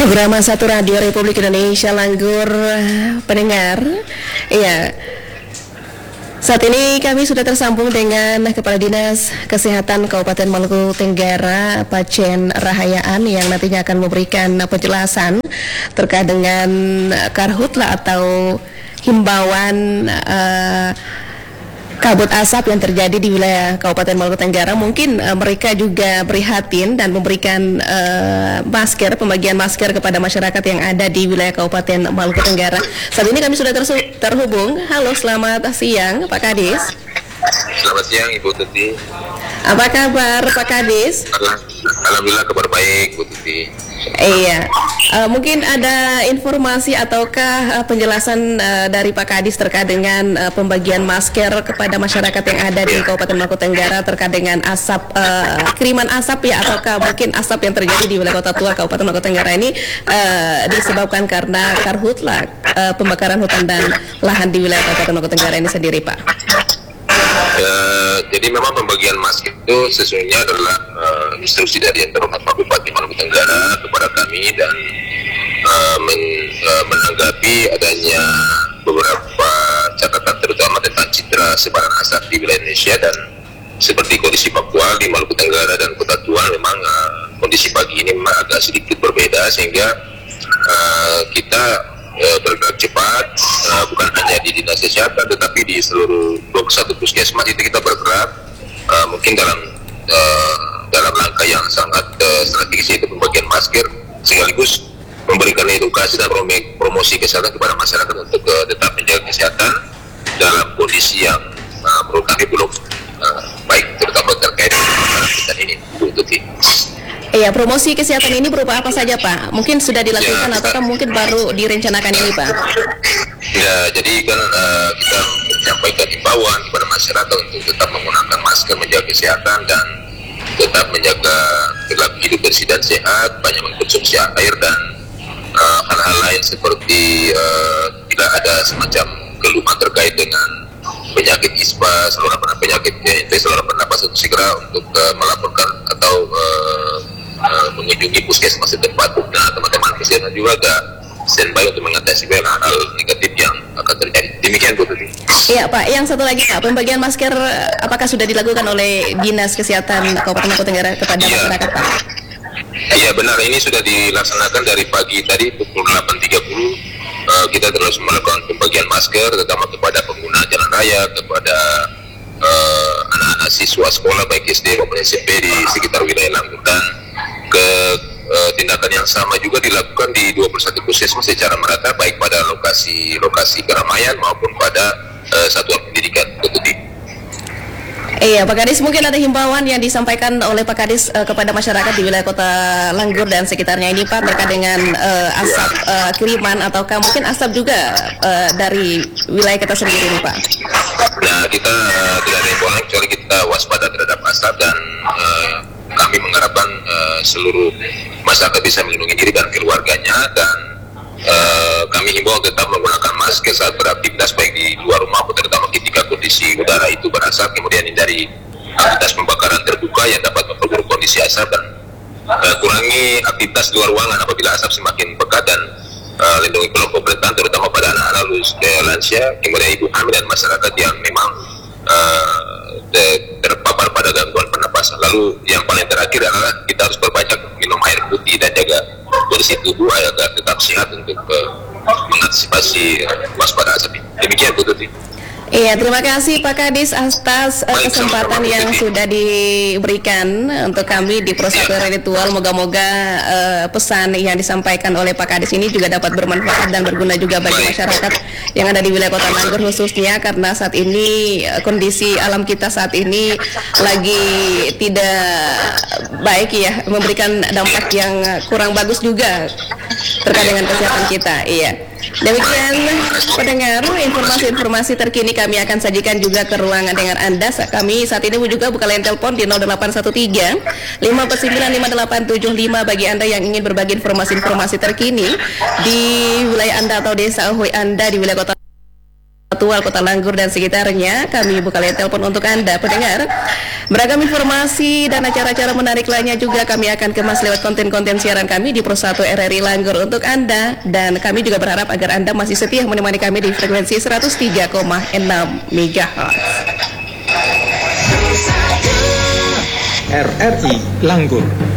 Program Satu Radio Republik Indonesia Langgur pendengar. Iya. Saat ini kami sudah tersambung dengan Kepala Dinas Kesehatan Kabupaten Maluku Tenggara, Pacen Rahayaan, yang nantinya akan memberikan penjelasan terkait dengan karhutla atau himbauan kabut asap yang terjadi di wilayah Kabupaten Maluku Tenggara. Mungkin mereka juga prihatin dan memberikan pembagian masker kepada masyarakat yang ada di wilayah Kabupaten Maluku Tenggara. Saat ini kami sudah terhubung. Halo, selamat siang Pak Kadis. Selamat siang Ibu Tuti. Apa kabar Pak Kadis? Alhamdulillah kabar baik Bu Tuti. Iya, mungkin ada informasi ataukah penjelasan dari Pak Kadis terkait dengan pembagian masker kepada masyarakat yang ada di Kabupaten Maluku Tenggara terkait dengan asap, kiriman asap ya, ataukah mungkin asap yang terjadi di wilayah Kota Tua Kabupaten Maluku Tenggara ini disebabkan karena karhutla, pembakaran hutan dan lahan di wilayah Kabupaten Maluku Tenggara ini sendiri, Pak? Jadi memang pembagian masker itu sesungguhnya adalah instruksi dari yang terhormat Pak Bupati Maluku Tenggara kepada kami, dan menanggapi adanya beberapa catatan terutama tentang citra sebaran asap di wilayah Indonesia, dan seperti kondisi Papua di Maluku Tenggara dan Kota Tua memang kondisi pagi ini memang agak sedikit berbeda, sehingga kita bergerak cepat, bukan hanya di Dinas Kesehatan tetapi di seluruh 21 puskesmas itu kita bergerak, mungkin dalam langkah yang sangat strategis, yaitu pembagian masker sekaligus memberikan edukasi dan promosi kesehatan kepada masyarakat untuk tetap menjaga kesehatan dalam kondisi yang menurut kami belum baik, terutama terkait dengan hutan ini, Bu Tuti. Iya, promosi kesehatan ini berupa apa saja, Pak? Mungkin sudah dilakukan ataukah mungkin baru direncanakan ini, Pak? Ya, jadi kan kita menyampaikan himbauan kepada masyarakat untuk tetap menggunakan masker, menjaga kesehatan, dan tetap menjaga perilaku hidup bersih dan sehat, banyak mengkonsumsi air, dan hal-hal lain seperti tidak ada semacam keluhan terkait dengan penyakit ispa, saluran penyakit saluran pernapasan, itu segera untuk melaporkan atau mengunjungi puskesmas setempat. Nah, teman-teman kesehatan juga agak standby untuk mengatasi hal negatif yang akan terjadi. Demikian Bu Tuti. Iya Pak, yang satu lagi Pak, pembagian masker apakah sudah dilakukan oleh Dinas Kesehatan Kabupaten Maluku Tenggara kepada masyarakat, Pak? Iya benar, ini sudah dilaksanakan dari pagi tadi pukul 8.30. Kita terus melakukan pembagian masker terutama kepada pengguna jalan raya, kepada anak-anak siswa sekolah baik SD maupun SMP di sekitar wilayah Langgur, dan tindakan yang sama juga dilakukan di 21 puskesmas secara merata, baik pada lokasi keramaian maupun pada satuan pendidikan. Iya, Pak Kadis, mungkin ada himbauan yang disampaikan oleh Pak Kadis kepada masyarakat di wilayah Kota Langgur dan sekitarnya ini, Pak, terkait dengan asap kiriman ataukah mungkin asap juga dari wilayah kita sendiri ini, Pak? Nah, kita tidak ada himbauan kecuali kita waspada terhadap asap, dan kami mengharapkan seluruh masyarakat bisa melindungi diri dan keluarganya, dan kami himbau tetap menggunakan masker saat beraktivitas baik di luar rumah maupun terutama ketika kondisi udara itu berasap, kemudian hindari aktivitas pembakaran terbuka yang dapat memperburuk kondisi asap, dan kurangi aktivitas luar ruangan apabila asap semakin pekat, dan lindungi kelompok rentan terutama pada anak-anak lansia, kemudian ibu hamil dan masyarakat yang memang terpapar pada gangguan pernapasan. Lalu yang paling terakhir adalah kita harus berbanyak minum air putih dan jaga bersih tubuh agar tetap sehat untuk mengantisipasi waspada asap. Demikian Bu Tuti. Iya, terima kasih Pak Kadis atas kesempatan yang sudah diberikan untuk kami di Prosapel Ritual. Moga-moga pesan yang disampaikan oleh Pak Kadis ini juga dapat bermanfaat dan berguna juga bagi masyarakat yang ada di wilayah Kota Langgur, khususnya karena saat ini kondisi alam kita saat ini lagi tidak baik ya, memberikan dampak yang kurang bagus juga terkait dengan kesehatan kita. Iya. Demikian pendengar, informasi-informasi terkini kami akan sajikan juga ke ruangan dengan Anda. Kami saat ini juga buka line telepon di 0813 5495875 bagi Anda yang ingin berbagi informasi-informasi terkini di wilayah Anda atau desa Ahoy Anda di wilayah Kota Ritual Kota Langgur dan sekitarnya. Kami buka layar telepon untuk Anda pendengar. Beragam informasi dan acara-acara menarik lainnya juga kami akan kemas lewat konten-konten siaran kami di Pro 1 RRI Langgur untuk Anda. Dan kami juga berharap agar Anda masih setia menemani kami di frekuensi 103,6 MHz. RRI Langgur.